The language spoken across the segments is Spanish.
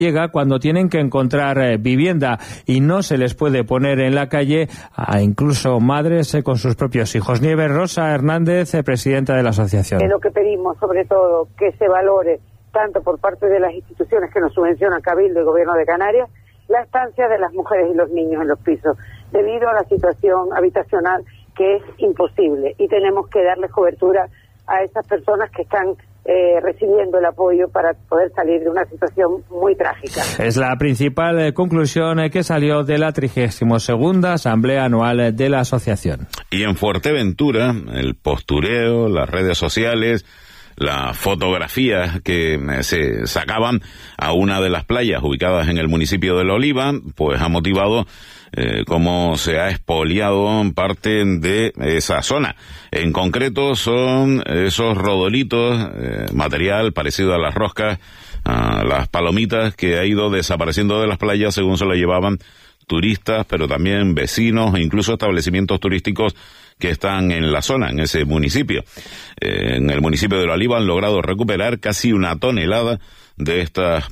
llega cuando tienen que encontrar vivienda y no se les puede poner en la calle a incluso madres con sus propios hijos. Nieves Rosa Hernández, presidenta de la asociación. Lo que pedimos, sobre todo, que se valore, tanto por parte de las instituciones que nos subvencionan, Cabildo y Gobierno de Canarias, la estancia de las mujeres y los niños en los pisos, debido a la situación habitacional que es imposible, y tenemos que darles cobertura a esas personas que están recibiendo el apoyo para poder salir de una situación muy trágica. Es la principal conclusión que salió de la 32ª Asamblea Anual de la Asociación. Y en Fuerteventura, el postureo, las redes sociales, las fotografías que se sacaban a una de las playas ubicadas en el municipio de La Oliva, pues ha motivado cómo se ha expoliado parte de esa zona. En concreto son esos rodolitos, material parecido a las roscas, a las palomitas, que ha ido desapareciendo de las playas según se lo llevaban turistas, pero también vecinos e incluso establecimientos turísticos que están en la zona, en ese municipio. En el municipio de La Oliva han logrado recuperar casi 1 tonelada de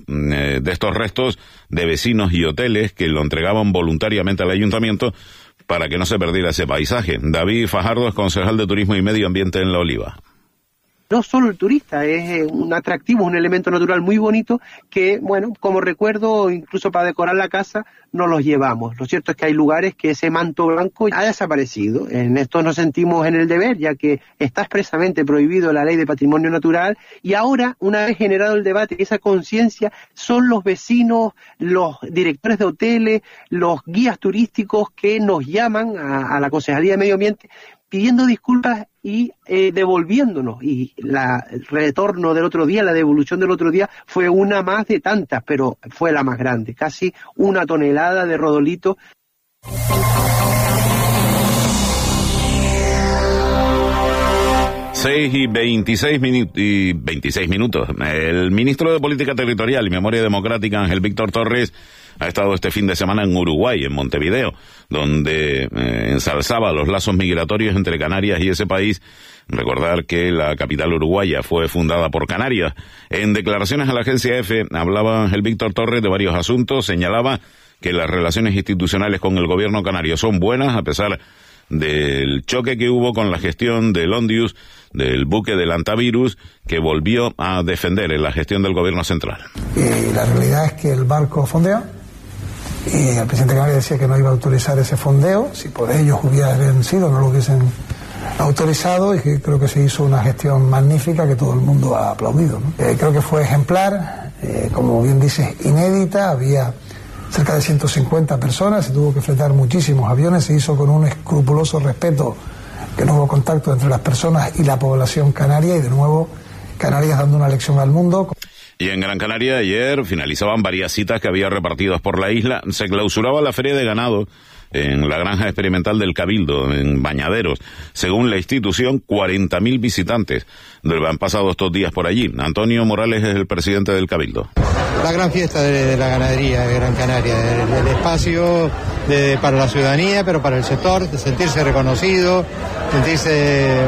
estos restos de vecinos y hoteles que lo entregaban voluntariamente al ayuntamiento para que no se perdiera ese paisaje. David Fajardo es concejal de Turismo y Medio Ambiente en La Oliva. No solo el turista, es un atractivo, un elemento natural muy bonito que, bueno, como recuerdo, incluso para decorar la casa, nos los llevamos. Lo cierto es que hay lugares que ese manto blanco ha desaparecido. En esto nos sentimos en el deber, ya que está expresamente prohibido la ley de patrimonio natural, y ahora, una vez generado el debate y esa conciencia, son los vecinos, los directores de hoteles, los guías turísticos que nos llaman a la Concejalía de Medio Ambiente pidiendo disculpas y devolviéndonos. Y el retorno del otro día, la devolución del otro día, fue una más de tantas, pero fue la más grande, casi 1 tonelada de rodolito. Seis y 26 minutos. El ministro de Política Territorial y Memoria Democrática, Ángel Víctor Torres, ha estado este fin de semana en Uruguay, en Montevideo, donde ensalzaba los lazos migratorios entre Canarias y ese país. Recordar que la capital uruguaya fue fundada por Canarias. En declaraciones a la agencia EFE hablaba Ángel Víctor Torres de varios asuntos. Señalaba que las relaciones institucionales con el gobierno canario son buenas, a pesar del choque que hubo con la gestión del Ondius, del buque del Antavirus, que volvió a defender en la gestión del gobierno central. La realidad es que el barco fondeó, y el presidente Canarias decía que no iba a autorizar ese fondeo. Si por ellos hubieran sido, no lo hubiesen autorizado, y que creo que se hizo una gestión magnífica que todo el mundo ha aplaudido, ¿no? Creo que fue ejemplar, como bien dices, inédita. Había cerca de 150 personas, se tuvo que fletar muchísimos aviones, se hizo con un escrupuloso respeto, que no hubo contacto entre las personas y la población canaria, y de nuevo Canarias dando una lección al mundo. Y en Gran Canaria ayer finalizaban varias citas que había repartidas por la isla. Se clausuraba la feria de ganado en la granja experimental del Cabildo, en Bañaderos. Según la institución, 40.000 visitantes han pasado estos días por allí. Antonio Morales es el presidente del Cabildo. La gran fiesta de la ganadería de Gran Canaria, el espacio para la ciudadanía, pero para el sector, de sentirse reconocido, sentirse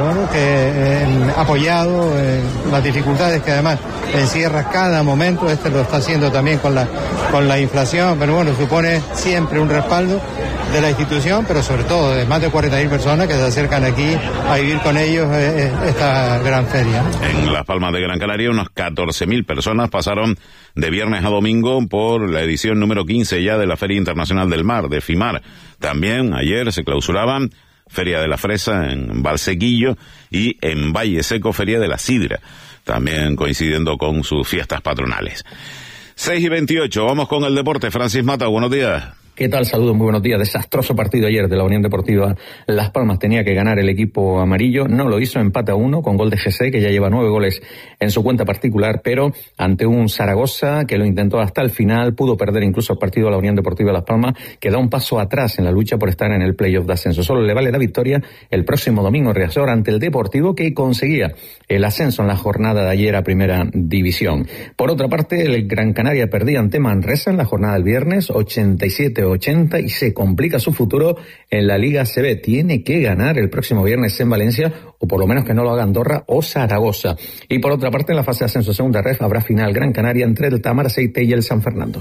apoyado en las dificultades que además encierra cada momento. Lo está haciendo también con la inflación, pero bueno, supone siempre un respaldo de la institución, pero sobre todo de más de 40.000 personas que se acercan aquí a vivir con ellos esta gran feria. En Las Palmas de Gran Canaria, unas 14.000 personas pasaron de viernes a domingo por la edición número 15 ya de la Feria Internacional del Mar, de FIMAR. También ayer se clausuraban Feria de la Fresa en Valsequillo y en Valle Seco Feria de la Sidra, también coincidiendo con sus fiestas patronales. 6:28, vamos con el deporte. Francis Mata, buenos días. ¿Qué tal? Saludos, muy buenos días. Desastroso partido ayer de la Unión Deportiva Las Palmas. Tenía que ganar el equipo amarillo, no lo hizo, empate a 1 con gol de GC, que ya lleva 9 goles en su cuenta particular, pero ante un Zaragoza que lo intentó hasta el final, pudo perder incluso el partido a la Unión Deportiva Las Palmas, que da un paso atrás en la lucha por estar en el playoff de ascenso. Solo le vale la victoria el próximo domingo en Riazor ante el Deportivo, que conseguía el ascenso en la jornada de ayer a Primera División. Por otra parte, el Gran Canaria perdía ante Manresa en la jornada del viernes, 87 180 y se complica su futuro en la Liga ACB. Tiene que ganar el próximo viernes en Valencia, o por lo menos que no lo haga Andorra o Zaragoza. Y por otra parte, en la fase de ascenso segunda ref habrá final Gran Canaria entre el Tamaraceite y el San Fernando.